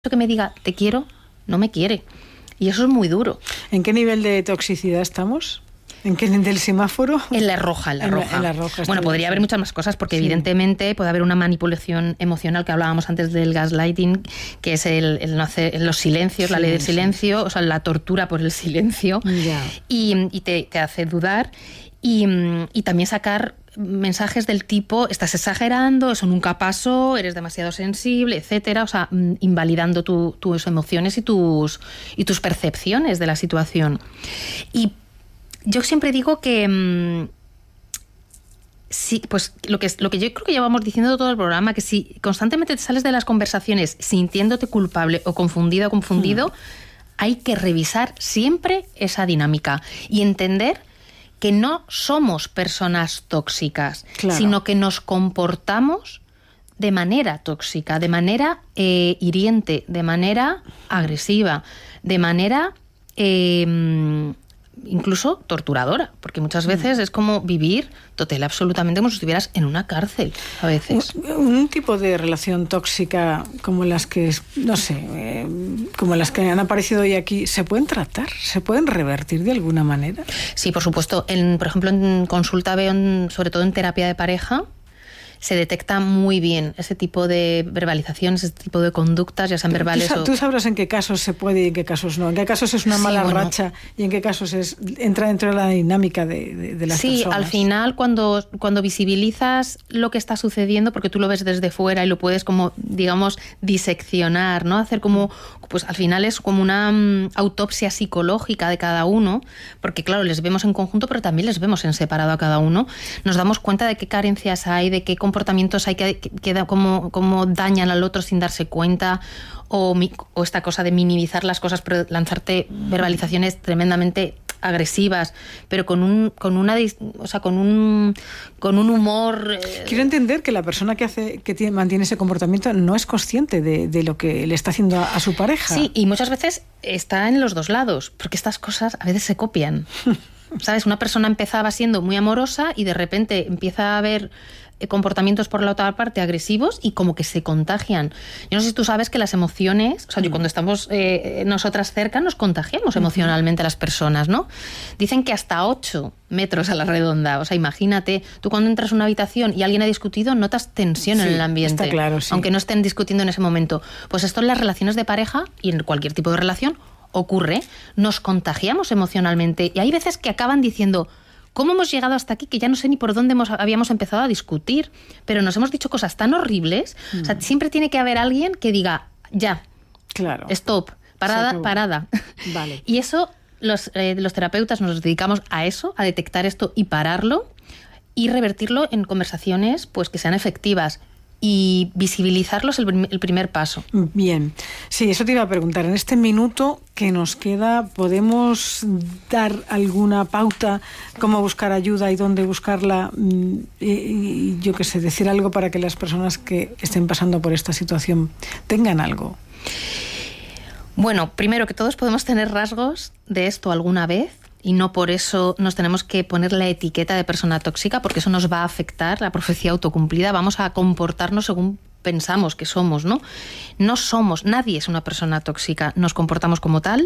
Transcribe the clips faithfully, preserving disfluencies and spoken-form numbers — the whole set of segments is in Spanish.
que me diga te quiero, no me quiere. Y eso es muy duro. ¿En qué nivel de toxicidad estamos? ¿En qué del semáforo? En la roja, en la en roja. La, en la roja bueno, podría haber muchas más cosas, porque sí. evidentemente puede haber una manipulación emocional, que hablábamos antes del gaslighting, que es el, el no hacer los silencios, sí, la ley del silencio, sí. o sea, la tortura por el silencio, yeah. y, y te, te hace dudar, y, y también sacar mensajes del tipo, estás exagerando, eso nunca pasó, eres demasiado sensible, etcétera, o sea, invalidando tu, tus emociones y tus, y tus percepciones de la situación. Y yo siempre digo que mmm, sí, pues lo que, lo que yo creo que llevamos diciendo todo el programa, que si constantemente te sales de las conversaciones sintiéndote culpable o confundida o confundido, mm. hay que revisar siempre esa dinámica y entender que no somos personas tóxicas, claro. sino que nos comportamos de manera tóxica, de manera eh, hiriente, de manera agresiva, de manera eh, incluso torturadora, porque muchas veces es como vivir total, absolutamente como si estuvieras en una cárcel a veces. Un, un tipo de relación tóxica como las que, no sé, eh, como las que han aparecido hoy aquí, ¿se pueden tratar? ¿Se pueden revertir de alguna manera? Sí, por supuesto. En, por ejemplo, en consulta veo, en, sobre todo en terapia de pareja, se detecta muy bien ese tipo de verbalizaciones, ese tipo de conductas, ya sean verbales ¿Tú, o... ¿Tú sabrás en qué casos se puede y en qué casos no? ¿En qué casos es una sí, mala bueno. racha y en qué casos es entra dentro de la dinámica de, de, de las sí, personas? Sí, al final cuando, cuando visibilizas lo que está sucediendo, porque tú lo ves desde fuera y lo puedes como, digamos, diseccionar, ¿no? Hacer como, pues al final es como una um, autopsia psicológica de cada uno, porque claro, les vemos en conjunto, pero también les vemos en separado a cada uno. Nos damos cuenta de qué carencias hay, de qué comportamientos hay que, que, que como, como dañan al otro sin darse cuenta, o, o esta cosa de minimizar las cosas, pero lanzarte verbalizaciones tremendamente agresivas, pero con un con una o sea, con un con un humor eh... Quiero entender que la persona que hace que tiene, mantiene ese comportamiento no es consciente de, de lo que le está haciendo a, a su pareja. Sí, y muchas veces está en los dos lados, porque estas cosas a veces se copian. ¿Sabes? Una persona empezaba siendo muy amorosa y de repente empieza a haber comportamientos por la otra parte agresivos y como que se contagian. Yo no sé si tú sabes que las emociones, o sea, yo cuando estamos eh, nosotras cerca nos contagiamos emocionalmente a las personas, ¿no? Dicen que hasta ocho metros a la redonda, o sea, imagínate, tú cuando entras a una habitación y alguien ha discutido, notas tensión sí, en el ambiente, está claro, sí. aunque no estén discutiendo en ese momento. Pues esto en las relaciones de pareja y en cualquier tipo de relación ocurre, nos contagiamos emocionalmente y hay veces que acaban diciendo, ¿cómo hemos llegado hasta aquí? Que ya no sé ni por dónde hemos, habíamos empezado a discutir, pero nos hemos dicho cosas tan horribles. Mm. O sea, siempre tiene que haber alguien que diga, ya, claro. stop, parada, parada. Vale. Y eso, los, eh, los terapeutas nos dedicamos a eso, a detectar esto y pararlo y revertirlo en conversaciones pues que sean efectivas. Y visibilizarlos el, el primer paso. Bien, sí, eso te iba a preguntar. En este minuto que nos queda, ¿podemos dar alguna pauta cómo buscar ayuda y dónde buscarla? Y, y yo qué sé, decir algo para que las personas que estén pasando por esta situación tengan algo. Bueno, primero que todos podemos tener rasgos de esto alguna vez. Y no por eso nos tenemos que poner la etiqueta de persona tóxica, porque eso nos va a afectar, la profecía autocumplida. Vamos a comportarnos según pensamos que somos, ¿no? No somos, nadie es una persona tóxica, nos comportamos como tal.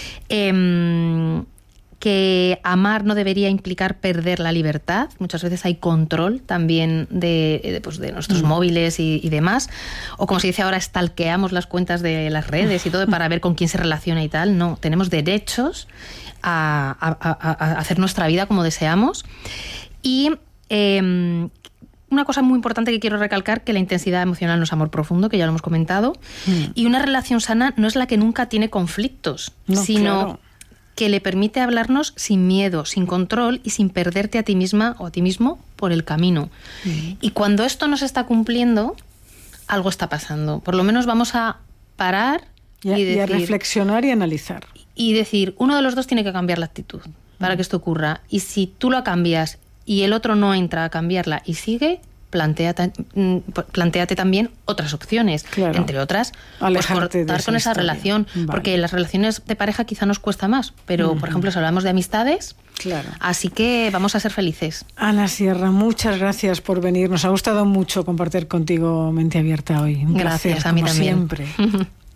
Eh, que amar no debería implicar perder la libertad. Muchas veces hay control también de, de, pues de nuestros mm. móviles y, y demás. O como se dice ahora, stalkeamos las cuentas de las redes y todo para ver con quién se relaciona y tal. No, tenemos derechos a, a, a, a hacer nuestra vida como deseamos. Y eh, una cosa muy importante que quiero recalcar, que la intensidad emocional no es amor profundo, que ya lo hemos comentado. Mm. Y una relación sana no es la que nunca tiene conflictos, no, sino... Claro. que le permite hablarnos sin miedo, sin control y sin perderte a ti misma o a ti mismo por el camino. Mm. Y cuando esto no se está cumpliendo, algo está pasando. Por lo menos vamos a parar y, a, y, decir, y a reflexionar y analizar. Y decir, uno de los dos tiene que cambiar la actitud para mm. que esto ocurra. Y si tú la cambias y el otro no entra a cambiarla y sigue, plantéate, plantéate también otras opciones, claro. entre otras, pues cortar con esa relación, vale. porque las relaciones de pareja quizá nos cuesta más, pero uh-huh. por ejemplo si hablamos de amistades, claro. así que vamos a ser felices. Ana Sierra, muchas gracias por venir, nos ha gustado mucho compartir contigo Mente Abierta hoy. Un gracias, placer, a mí como también. Siempre.